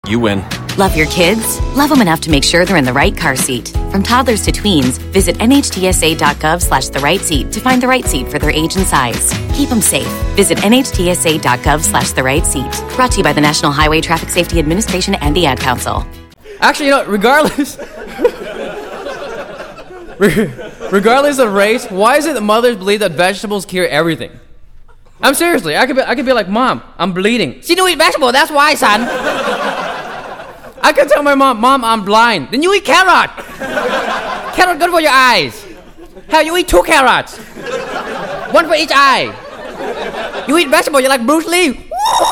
You win. Love your kids? Love them enough to make sure they're in the right car seat. From toddlers to tweens, visit nhtsa.gov/the-right-seat to find the right seat for their age and size. Keep them safe. Visit nhtsa.gov/the-right-seat. Brought to you by the National Highway Traffic Safety Administration and the Ad Council. Actually, regardless of race, why is it that mothers believe that vegetables cure everything? I'm seriously, I could be like, Mom, I'm bleeding. She don't eat vegetable, that's why, son. I could tell my mom, I'm blind. Then you eat carrot. Carrot good for your eyes. Hell, you eat 2 carrots. 1 for each eye. You eat vegetable, you're like Bruce Lee.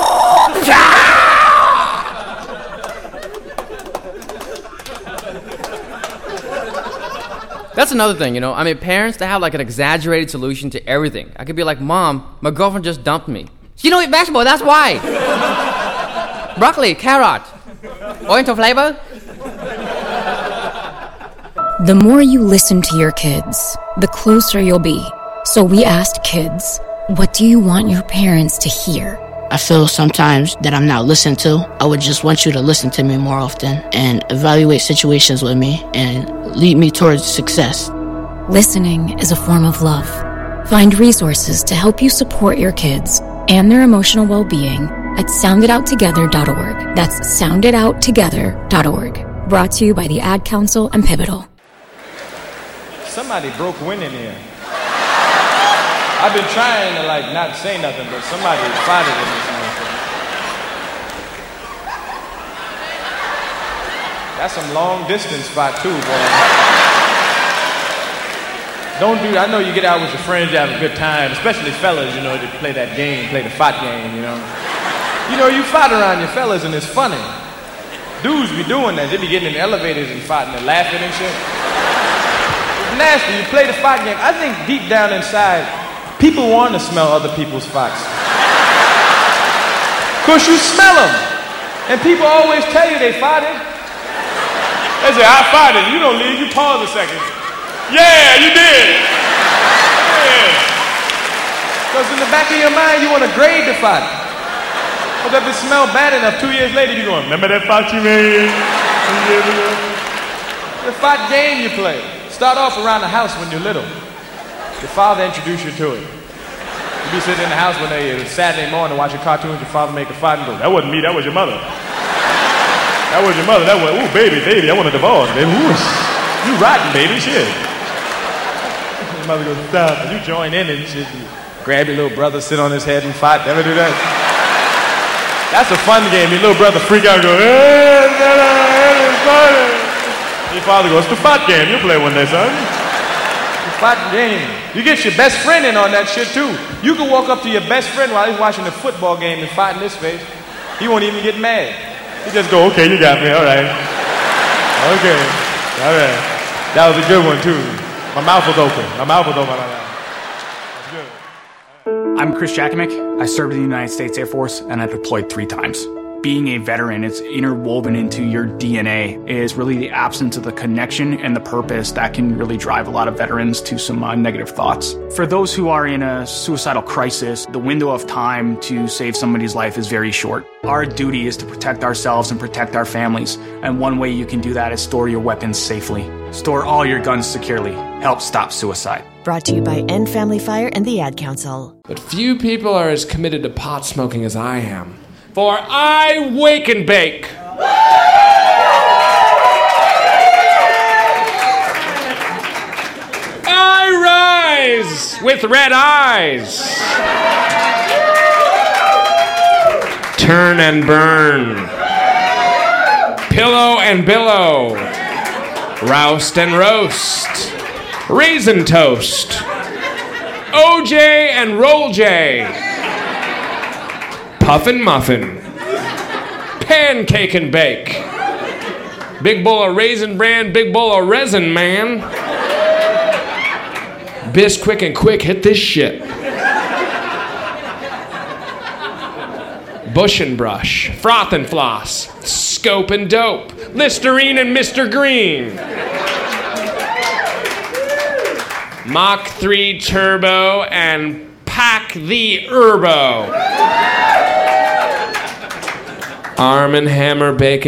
That's another thing, parents, they have like an exaggerated solution to everything. I could be like, Mom, my girlfriend just dumped me. She don't eat vegetable, that's why. Broccoli, carrot. Oriental flavor? The more you listen to your kids, the closer you'll be. So we asked kids, what do you want your parents to hear? I feel sometimes that I'm not listened to. I would just want you to listen to me more often and evaluate situations with me and lead me towards success. Listening is a form of love. Find resources to help you support your kids and their emotional well-being at sounditouttogether.org. That's sounditouttogether.org. Brought to you by the Ad Council and Pivotal. Somebody broke wind in here. I've been trying to not say nothing, but somebody farted in this motherfucker. That's some long distance spot too, boy. Don't do that. I know you get out with your friends, you have a good time, especially fellas, to play that game, play the fart game, you fight around your fellas and it's funny. Dudes be doing that. They be getting in the elevators and fighting and laughing and shit. It's nasty. You play the fight game. I think deep down inside, people want to smell other people's farts. Because you smell them. And people always tell you they farted. They say, I farted. You don't leave. You pause a second. Yeah, you did. Yeah. Because in the back of your mind, you want to grade the fart. But if it smelled bad enough, 2 years later, you're going, remember that fart you made? The fart game you play. Start off around the house when you're little. Your father introduced you to it. You be sitting in the house one day, it's Saturday morning, watching cartoons, your father make a fart and go, that wasn't me, that was your mother. That was your mother, that was, ooh, baby, I want a divorce, baby. Ooh, you rotten, baby, shit. Your mother goes, stop, and you join in and shit. You grab your little brother, sit on his head and fight. Ever do that? That's a fun game. Your little brother freak out and go, your father goes, it's the fart game. You play one day, son. The fart game. You get your best friend in on that shit, too. You can walk up to your best friend while he's watching a football game and fight in his face. He won't even get mad. He just go, okay, you got me, all right. Okay, all right. That was a good one, too. My mouth was open. That's good. I'm Chris Jakimick. I served in the United States Air Force and I deployed 3 times. Being a veteran, it's interwoven into your DNA, is really the absence of the connection and the purpose that can really drive a lot of veterans to some negative thoughts. For those who are in a suicidal crisis, the window of time to save somebody's life is very short. Our duty is to protect ourselves and protect our families, and one way you can do that is store your weapons safely. Store all your guns securely. Help stop suicide. Brought to you by End Family Fire and the Ad Council. But few people are as committed to pot smoking as I am. For I wake and bake. I rise with red eyes. Turn and burn. Pillow and billow. Roust and roast. Raisin toast. OJ and roll J. Puffin' muffin. Pancake and bake. Big bowl of Raisin Bran, big bowl of resin, man. Bisquick and quick, hit this shit. Bush and brush, froth and floss, scope and dope, Listerine and Mr. Green. Mach 3 turbo and pack the herbo. Arm & Hammer Baking